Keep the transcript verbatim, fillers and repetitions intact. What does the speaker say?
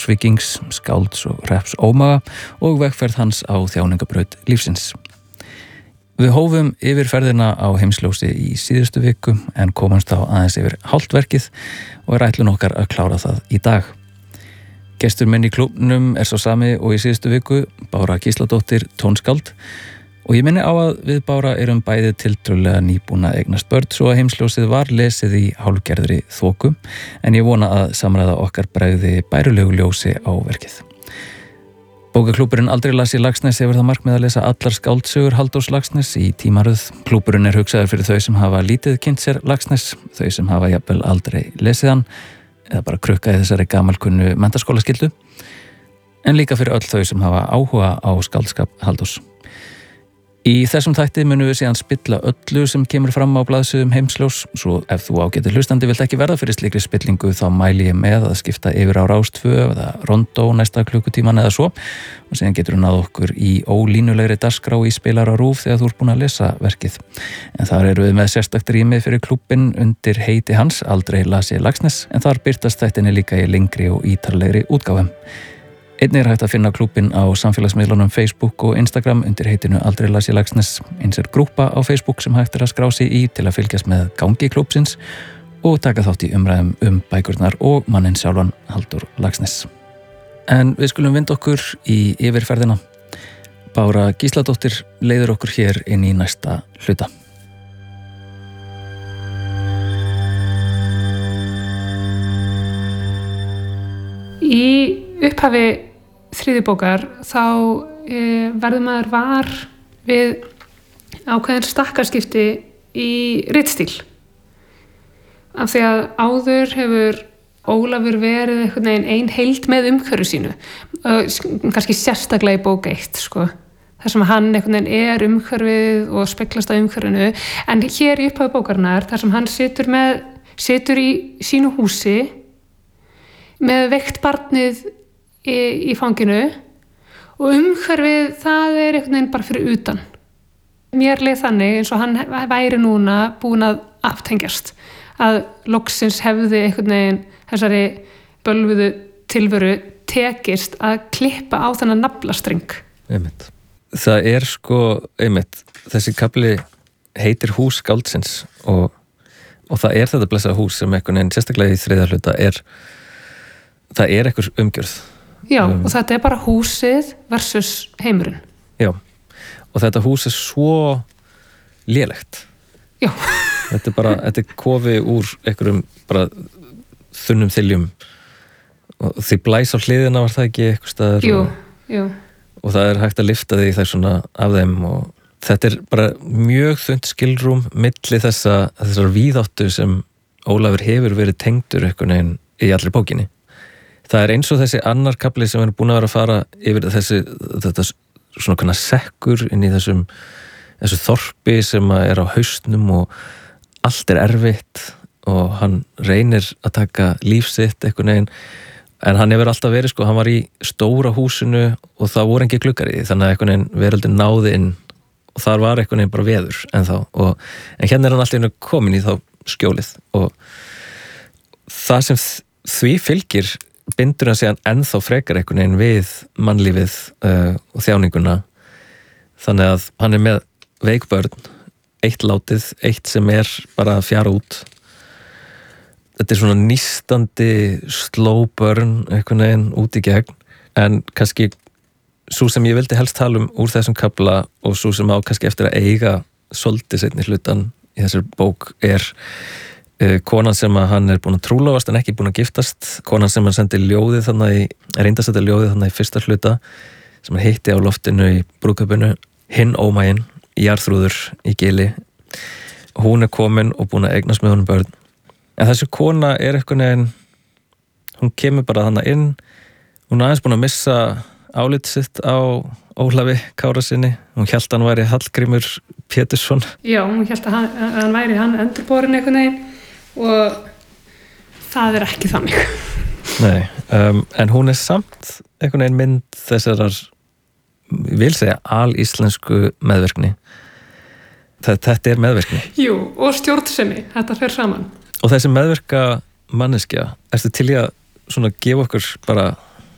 Kópavogsvíkings, skálds og reps ómaga og vegferð hans á þjáningabraut lífsins. Við hófum yfirferðina á heimsljósi í síðustu viku en komumst þá aðeins yfir hálft verkið og er ætlun okkar að klára það í dag. Gestur minn í klúbbnum er svo sami og í síðustu viku, Bára Gísladóttir, tónskáld, og ég minni á að við Bára erum bæði tiltölulega nýbúna eignast börn svo að heimsljósið var lesið í hálfgerðri þoku, en ég vona að samræða okkar bregði bærulegu ljósi á verkið. Bókaklúbburinn Aldrei las ég Laxness hefur það markmið að lesa allar skáldsögur Halldórs Laxness í tímaröð. Klúbburinn er hugsaður fyrir þau sem hafa lítið kynnt sér Laxness, þau sem hafa jafnvel aldrei lesið hann, eða bara krukkaði þessari gamalkunnu menntaskólaskyldu, en líka fyrir öll þau sem hafa áhuga á skáldskap Halldórs. Í þessum þætti munum við síðan spilla öllu sem kemur fram á blaðsíðum Heimsljós, svo ef þú ágætir hlustandi vilt ekki verða fyrir slíkri spillingu þá mæli ég með að skipta yfir á Rás tvö eða Rondó næsta klukkutíman eða svo og síðan getur þú náð okkur í ólínulegri dagskrá í spilar á RÚV þegar þú ert búin að lesa verkið. En þar eru við með sérstakt rými fyrir klúbbinn undir heiti hans, Aldrei las ég Laxness, en þar birtast þættinni líka í lengri og ítarlegri útgáfu. Einnig er hægt að finna klúbbinn á samfélagsmiðlunum Facebook og Instagram undir heitinu Aldrei las ég Laxness. Eins er grúppa á Facebook sem hægt er að skrá sig í til að fylgjast með gangi klúbbsins og taka þátt í umræðum um bækurnar og manninn sjálfan Halldór Laxness. En við skulum vinda okkur í yfirferðina. Bára Gísladóttir leiðir okkur hér inn í næsta hluta. Í upphafi þriðju bókar þá e, verður maður var við ákveðin stakkarskipti í ritstíl. Af því að áður hefur Ólafur verið einhvern veginn ein heild með umhverfu sínu, kannski sérstaklega í bók eitt, sko. Þar sem hann einhvern veginn er umhverfið og speglast á umhverfinu, en hér í upphafi bókarinnar, þar sem hann situr, með, situr í sínu húsi með veikt barnið í, í fanginu og umhverfið það er einhvern veginn bara fyrir utan. Mér leið þannig eins og hann væri núna búin að aftengjast, að loksins hefði einhvern veginn þessari bölvuðu tilveru tekist að klippa á þennan naflastreng. Einmitt. Það er sko, einmitt, þessi kafli heitir Hús skáldsins og, og það er þetta blessaða hús sem einhvern veginn, sérstaklega í þriðja hluta, er það er einhver umgjörð. Já, um, og þetta er bara húsið versus heimurinn. Já, og þetta hús er svo lélegt. Já. Þetta er bara, þetta er kofi úr einhverjum bara þunnum þiljum og því blæs á hliðina var það ekki eitthvað staðar. Jú, og, jú. Og það er hægt að lyfta því þær svona af þeim og þetta er bara mjög þunnt skilrúm milli þessa, þessar víðáttu sem Ólafur hefur verið tengdur einhvern veginn í allri bókinni. Það er eins og þessi annar kafli sem við erum búin að vera að fara yfir þessi, þetta svona konar sekkur inn í þessum, þessu þorpi sem er á haustnum og allt er erfitt og hann reynir að taka líf sitt einhvern veginn, en hann hefur alltaf verið, sko, hann var í stóra húsinu og það voru ekki gluggar í því, þannig að einhvern veginn veröldin náði inn og þar var einhvern veginn bara veður ennþá, og, en hérna er hann alltaf komin í þá skjólið og það sem því fylgir bindur hann síðan ennþá frekar einhvern veginn við mannlífið uh, og þjáninguna, þannig að hann er með veikbörn, eitt látið, eitt sem er bara að fjara út. Þetta er svona nístandi slow burn einhvern veginn út í gegn, en kannski svo sem ég vildi helst tala um úr þessum kafla og svo sem á kannski eftir að eiga svolítið seinni hlutan í þessari bók er konan sem að hann er búin að trúlofast en ekki búin að giftast, konan sem hann sendi ljóðið þannig í, reyndi að setja ljóðið þannig í fyrsta hluta sem hann hitti á loftinu í brúðkaupinu, hinn ómaginn, jarðþrúður í Gili. Hún er komin og búin að eignast með honum börn. En þessi kona er eitthvað neginn, hún kemur bara þannig inn, hún er aðeins búin að missa álitið sitt á Ólafi Kárasyni, hún hélt hann væri Hallgrímur Pétursson. Já, hún hélt að hann, að hann væri hann endurborinn eitthvað neginn og það er ekki þannig. Nei, um, en hún er samt einhvern veginn mynd þessarar, ég vil segja, alíslensku meðverkni. Þetta er meðverkni. Jú, og stjórnsemi, þetta fer saman. Og þessi meðverka manneskja, ertu til í að svona gefa okkur bara